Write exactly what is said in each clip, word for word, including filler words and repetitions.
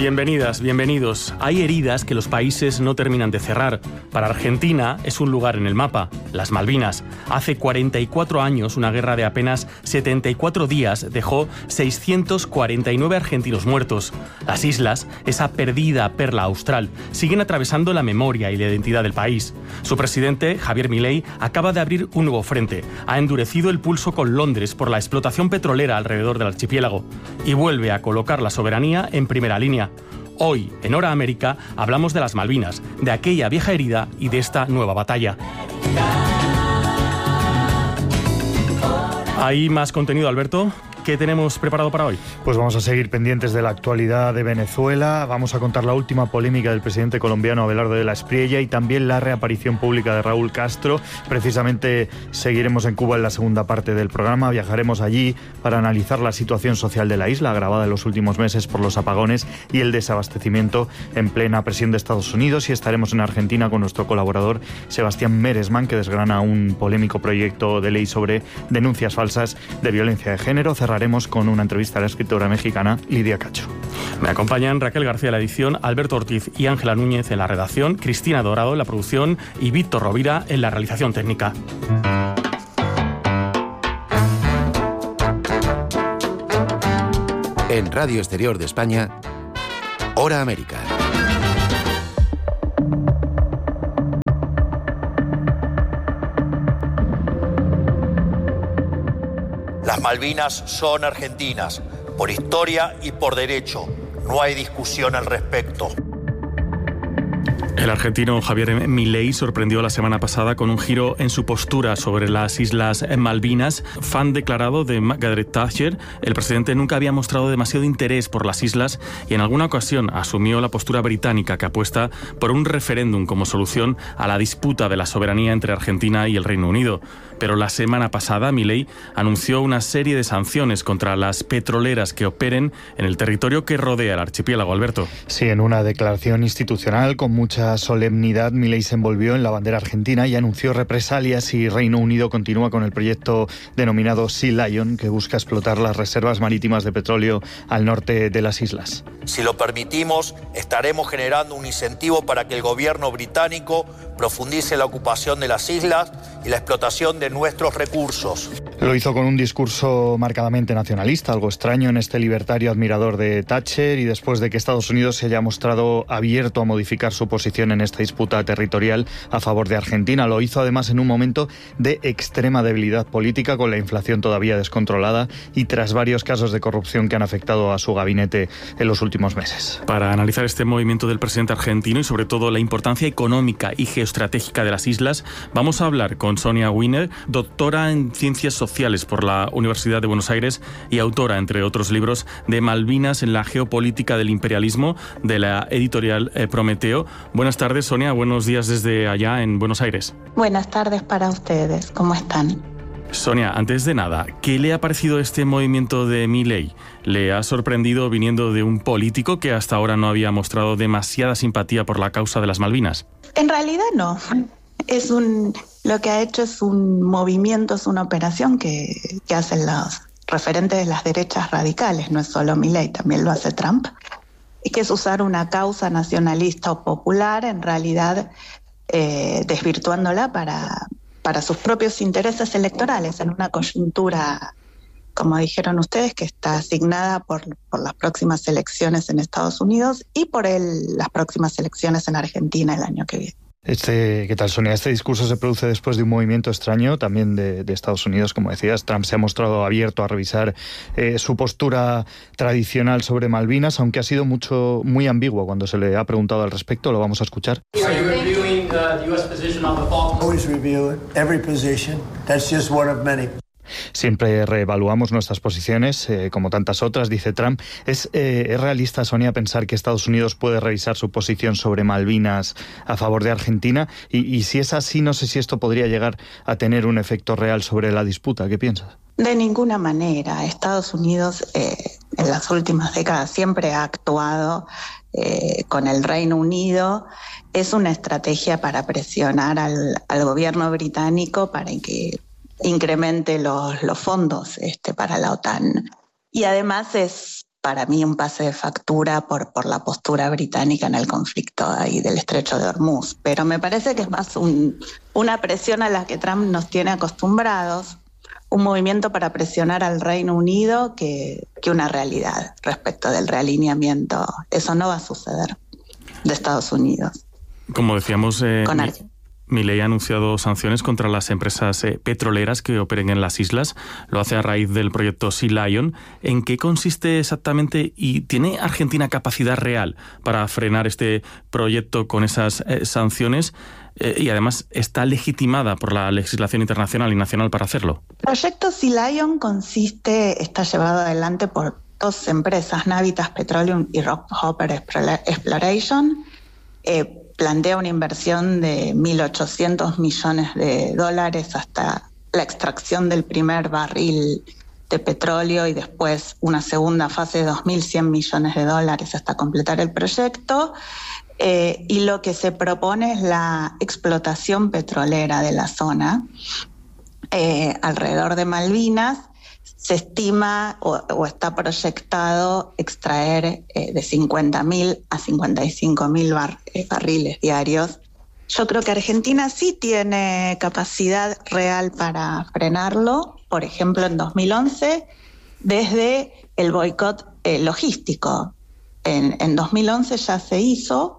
Bienvenidas, bienvenidos. Hay heridas que los países no terminan de cerrar. Para Argentina es un lugar en el mapa, las Malvinas. Hace cuarenta y cuatro años, una guerra de apenas setenta y cuatro días dejó seiscientos cuarenta y nueve argentinos muertos. Las islas, esa perdida perla austral, siguen atravesando la memoria y la identidad del país. Su presidente, Javier Milei, acaba de abrir un nuevo frente. Ha endurecido el pulso con Londres por la explotación petrolera alrededor del archipiélago y vuelve a colocar la soberanía en primera línea. Hoy, en Hora América, hablamos de las Malvinas, de aquella vieja herida y de esta nueva batalla. ¿Hay más contenido, Alberto? ¿Qué tenemos preparado para hoy? Pues vamos a seguir pendientes de la actualidad de Venezuela. Vamos a contar la última polémica del presidente colombiano Abelardo de la Espriella y también la reaparición pública de Raúl Castro. Precisamente seguiremos en Cuba en la segunda parte del programa. Viajaremos allí para analizar la situación social de la isla, agravada en los últimos meses por los apagones y el desabastecimiento en plena presión de Estados Unidos. Y estaremos en Argentina con nuestro colaborador Sebastián Meresman, que desgrana un polémico proyecto de ley sobre denuncias falsas de violencia de género. Haremos con una entrevista a la escritora mexicana Lidia Cacho. Me acompañan Raquel García en la edición, Alberto Ortiz y Ángela Núñez en la redacción, Cristina Dorado en la producción y Víctor Rovira en la realización técnica. En Radio Exterior de España, Hora América. Las Malvinas son argentinas, por historia y por derecho. No hay discusión al respecto. El argentino Javier Milei sorprendió la semana pasada con un giro en su postura sobre las Islas Malvinas. Fan declarado de Margaret Thatcher, el presidente nunca había mostrado demasiado interés por las islas y en alguna ocasión asumió la postura británica que apuesta por un referéndum como solución a la disputa de la soberanía entre Argentina y el Reino Unido. Pero la semana pasada Milei anunció una serie de sanciones contra las petroleras que operen en el territorio que rodea el archipiélago. Alberto. Sí, en una declaración institucional con mucha solemnidad, Milei se envolvió en la bandera argentina y anunció represalias si Reino Unido continúa con el proyecto denominado Sea Lion, que busca explotar las reservas marítimas de petróleo al norte de las islas. Si lo permitimos, estaremos generando un incentivo para que el gobierno británico profundice la ocupación de las islas y la explotación de nuestros recursos. Lo hizo con un discurso marcadamente nacionalista, algo extraño en este libertario admirador de Thatcher, y después de que Estados Unidos se haya mostrado abierto a modificar su posición en esta disputa territorial a favor de Argentina. Lo hizo además en un momento de extrema debilidad política, con la inflación todavía descontrolada y tras varios casos de corrupción que han afectado a su gabinete en los últimos meses. Para analizar este movimiento del presidente argentino y sobre todo la importancia económica y geoestratégica de las islas, vamos a hablar con Sonia Wiener, doctora en Ciencias Sociales por la Universidad de Buenos Aires y autora, entre otros libros, de Malvinas en la geopolítica del imperialismo, de la editorial eh, Prometeo. Buenas tardes, Sonia. Buenos días desde allá en Buenos Aires. Buenas tardes para ustedes. ¿Cómo están? Sonia, antes de nada, ¿qué le ha parecido este movimiento de Milei? ¿Le ha sorprendido viniendo de un político que hasta ahora no había mostrado demasiada simpatía por la causa de las Malvinas? En realidad no. Es un, lo que ha hecho es un movimiento, es una operación que, que hacen los referentes de las derechas radicales. No es solo Milei, también lo hace Trump. Y que es usar una causa nacionalista o popular, en realidad eh, desvirtuándola para, para sus propios intereses electorales, en una coyuntura, como dijeron ustedes, que está asignada por, por las próximas elecciones en Estados Unidos y por el, las próximas elecciones en Argentina el año que viene. Este, ¿qué tal, Sonia? Este discurso se produce después de un movimiento extraño también de, de Estados Unidos, como decías. Trump se ha mostrado abierto a revisar eh, su postura tradicional sobre Malvinas, aunque ha sido mucho muy ambiguo cuando se le ha preguntado al respecto. Lo vamos a escuchar. Siempre reevaluamos nuestras posiciones, eh, como tantas otras, dice Trump. ¿Es, eh, ¿Es realista, Sonia, pensar que Estados Unidos puede revisar su posición sobre Malvinas a favor de Argentina? Y, y si es así, no sé si esto podría llegar a tener un efecto real sobre la disputa. ¿Qué piensas? De ninguna manera. Estados Unidos eh, en las últimas décadas siempre ha actuado eh, con el Reino Unido. Es una estrategia para presionar al, al gobierno británico para que incremente los, los fondos este, para la OTAN. Y además es para mí un pase de factura por, por la postura británica en el conflicto ahí del Estrecho de Hormuz. Pero me parece que es más un, una presión a la que Trump nos tiene acostumbrados, un movimiento para presionar al Reino Unido que, que una realidad respecto del realineamiento. Eso no va a suceder de Estados Unidos. Como decíamos, eh, Con mi, Milei ha anunciado sanciones contra las empresas eh, petroleras que operen en las islas. Lo hace a raíz del proyecto Sea Lion. ¿En qué consiste exactamente y tiene Argentina capacidad real para frenar este proyecto con esas eh, sanciones? Eh, y además, ¿está legitimada por la legislación internacional y nacional para hacerlo? El proyecto Sea Lion consiste, está llevado adelante por dos empresas, Navitas Petroleum y Rockhopper Exploration. Eh, plantea una inversión de mil ochocientos millones de dólares hasta la extracción del primer barril de petróleo y después una segunda fase de dos mil cien millones de dólares hasta completar el proyecto. Eh, y lo que se propone es la explotación petrolera de la zona eh, alrededor de Malvinas. Se estima o, o está proyectado extraer eh, de cincuenta mil a cincuenta y cinco mil bar, eh, barriles diarios. Yo creo que Argentina sí tiene capacidad real para frenarlo. Por ejemplo, en dos mil once, desde el boicot eh, logístico. En, en dos mil once ya se hizo.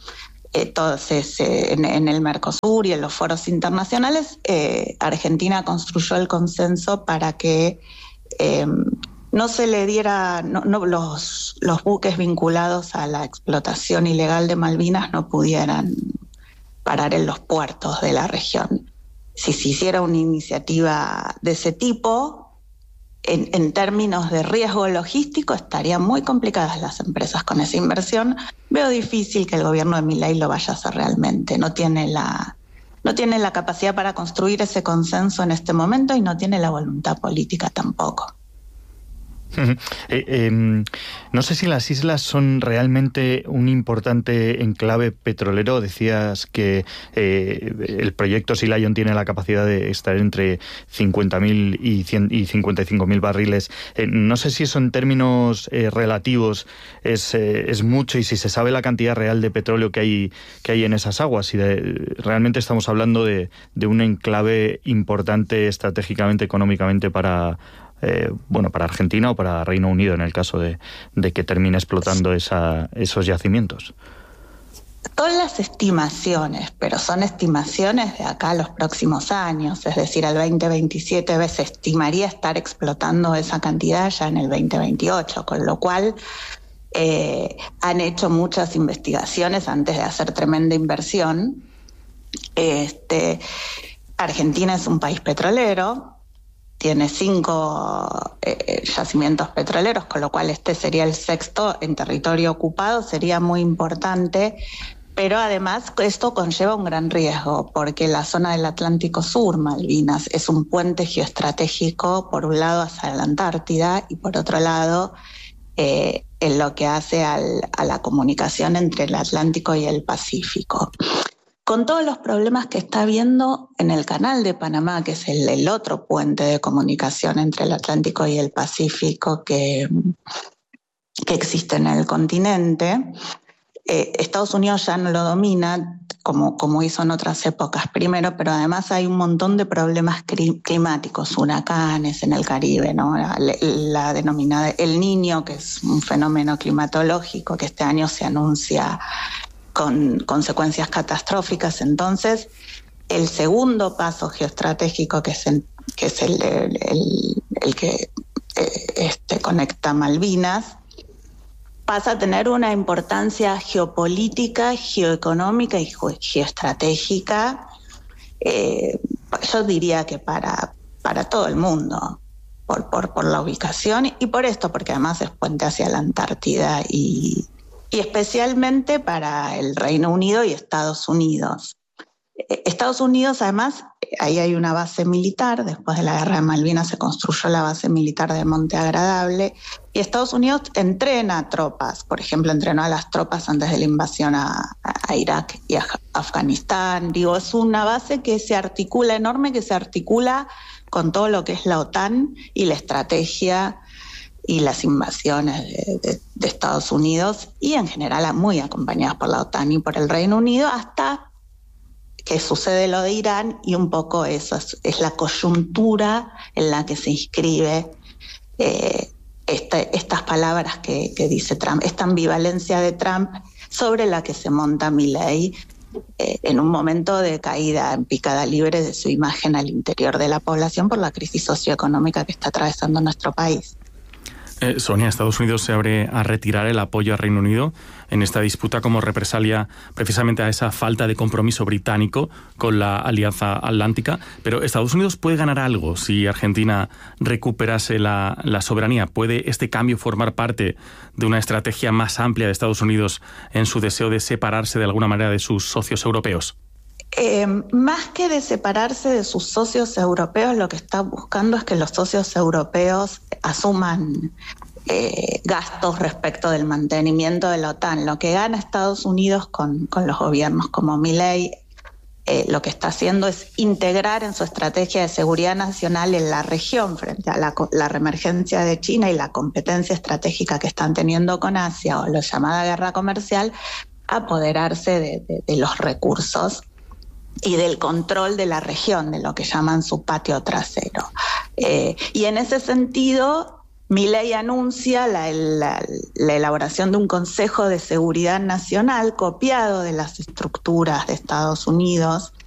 Entonces, eh, en, en el Mercosur y en los foros internacionales, eh, Argentina construyó el consenso para que eh, no se le diera, no, no, los, los buques vinculados a la explotación ilegal de Malvinas no pudieran parar en los puertos de la región. Si se hiciera una iniciativa de ese tipo, En, en términos de riesgo logístico, estarían muy complicadas las empresas con esa inversión. Veo difícil que el gobierno de Milei lo vaya a hacer realmente. No tiene la, no tiene la capacidad para construir ese consenso en este momento y no tiene la voluntad política tampoco. eh, eh, no sé si las islas son realmente un importante enclave petrolero. Decías que eh, el proyecto Sea Lion tiene la capacidad de extraer entre cincuenta mil y, y cincuenta y cinco mil barriles. Eh, no sé si eso en términos eh, relativos es, eh, es mucho, y si se sabe la cantidad real de petróleo que hay, que hay en esas aguas. Si de, realmente estamos hablando de, de un enclave importante estratégicamente, económicamente para... Eh, bueno, para Argentina o para Reino Unido en el caso de, de que termine explotando esa, esos yacimientos. Son las estimaciones, pero son estimaciones de acá a los próximos años, es decir, al veinte veintisiete se estimaría estar explotando esa cantidad ya en el veinte veintiocho, con lo cual eh, han hecho muchas investigaciones antes de hacer tremenda inversión. Este, Argentina es un país petrolero, tiene cinco eh, yacimientos petroleros, con lo cual este sería el sexto en territorio ocupado, sería muy importante, pero además esto conlleva un gran riesgo, porque la zona del Atlántico Sur, Malvinas, es un puente geoestratégico, por un lado hacia la Antártida y por otro lado eh, en lo que hace al, a la comunicación entre el Atlántico y el Pacífico. Con todos los problemas que está habiendo en el Canal de Panamá, que es el, el otro puente de comunicación entre el Atlántico y el Pacífico que, que existe en el continente, eh, Estados Unidos ya no lo domina como, como hizo en otras épocas primero, pero además hay un montón de problemas climáticos, huracanes en el Caribe, ¿no? La, la denominada El Niño, que es un fenómeno climatológico que este año se anuncia con consecuencias catastróficas. Entonces, el segundo paso geoestratégico, que es el que, es el, el, el, el que eh, este, conecta Malvinas, pasa a tener una importancia geopolítica, geoeconómica y geoestratégica, eh, yo diría que para, para todo el mundo, por, por, por la ubicación y por esto, porque además es puente hacia la Antártida y y especialmente para el Reino Unido y Estados Unidos. Estados Unidos, además, ahí hay una base militar, después de la Guerra de Malvinas se construyó la base militar de Monte Agradable, y Estados Unidos entrena tropas, por ejemplo, entrenó a las tropas antes de la invasión a, a Irak y a Afganistán. Digo, es una base que se articula, enorme, que se articula con todo lo que es la OTAN y la estrategia y las invasiones de, de, de Estados Unidos, y en general muy acompañadas por la OTAN y por el Reino Unido, hasta que sucede lo de Irán, y un poco eso es, es la coyuntura en la que se inscribe eh, este, estas palabras que, que dice Trump, esta ambivalencia de Trump sobre la que se monta Milei eh, en un momento de caída en picada libre de su imagen al interior de la población por la crisis socioeconómica que está atravesando nuestro país. Eh, Sonia, Estados Unidos se abre a retirar el apoyo al Reino Unido en esta disputa como represalia precisamente a esa falta de compromiso británico con la Alianza Atlántica, pero ¿Estados Unidos puede ganar algo si Argentina recuperase la, la soberanía? ¿Puede este cambio formar parte de una estrategia más amplia de Estados Unidos en su deseo de separarse de alguna manera de sus socios europeos? Eh, más que de separarse de sus socios europeos, lo que está buscando es que los socios europeos asuman eh, gastos respecto del mantenimiento de la OTAN. Lo que gana Estados Unidos con, con los gobiernos como Milei, eh, lo que está haciendo es integrar en su estrategia de seguridad nacional en la región frente a la, la reemergencia de China y la competencia estratégica que están teniendo con Asia, o la llamada guerra comercial, apoderarse de, de, de los recursos y del control de la región, de lo que llaman su patio trasero. Eh, y en ese sentido, Milei anuncia la, la, la elaboración de un Consejo de Seguridad Nacional copiado de las estructuras de Estados Unidos,